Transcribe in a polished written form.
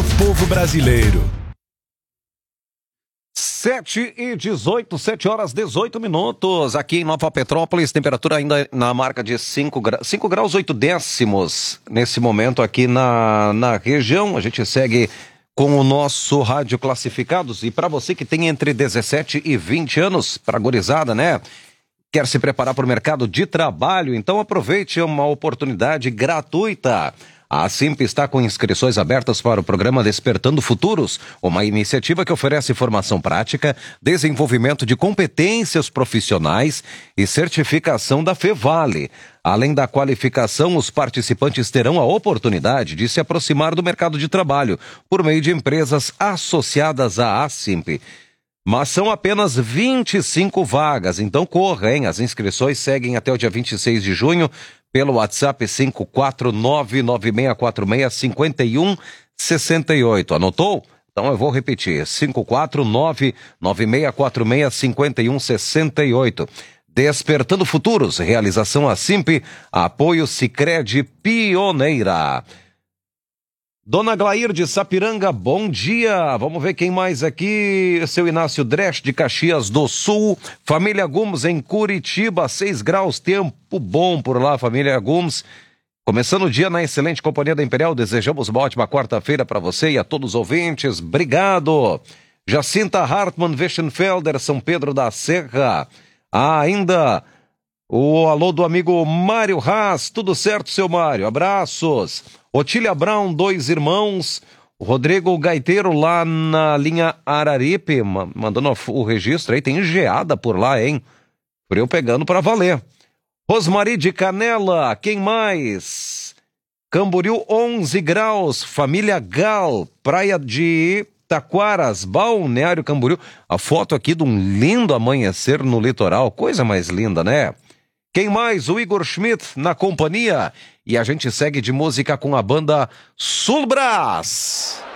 do povo brasileiro. 7 horas 18 minutos, aqui em Nova Petrópolis, temperatura ainda na marca de 5 graus 8 décimos, nesse momento aqui na região. A gente segue com o nosso rádio classificados, e para você que tem entre 17 e 20 anos, para gurizada, né? Quer se preparar para o mercado de trabalho? Então aproveite uma oportunidade gratuita. A Simp está com inscrições abertas para o programa Despertando Futuros, uma iniciativa que oferece formação prática, desenvolvimento de competências profissionais e certificação da Fevale. Além da qualificação, os participantes terão a oportunidade de se aproximar do mercado de trabalho por meio de empresas associadas à Simp. Mas são apenas 25 vagas, então corra, hein? As inscrições seguem até o dia 26 de junho pelo WhatsApp 549-9646-5168. Anotou? Então eu vou repetir, 549-9646-5168. Despertando Futuros, realização a Simp, apoio Sicredi Pioneira. Dona Glair de Sapiranga, bom dia. Vamos ver quem mais aqui. Seu Inácio Dresch de Caxias do Sul. Família Gomes em Curitiba, 6 graus, tempo bom por lá, família Gomes. Começando o dia na excelente companhia da Imperial, desejamos uma ótima quarta-feira para você e a todos os ouvintes. Obrigado. Jacinta Hartmann, Weschenfelder, São Pedro da Serra. Ainda o alô do amigo Mário Haas. Tudo certo, seu Mário? Abraços. Otília Brown, 2 irmãos, o Rodrigo Gaiteiro lá na linha Araripe, mandando o registro aí, tem geada por lá, hein? Frio pegando pra valer. Rosmari de Canela, quem mais? Camboriú, 11 graus, família Gal, praia de Taquaras, Balneário Camboriú. A foto aqui de um lindo amanhecer no litoral, coisa mais linda, né? Quem mais? O Igor Schmidt na companhia. E a gente segue de música com a banda Sulbras.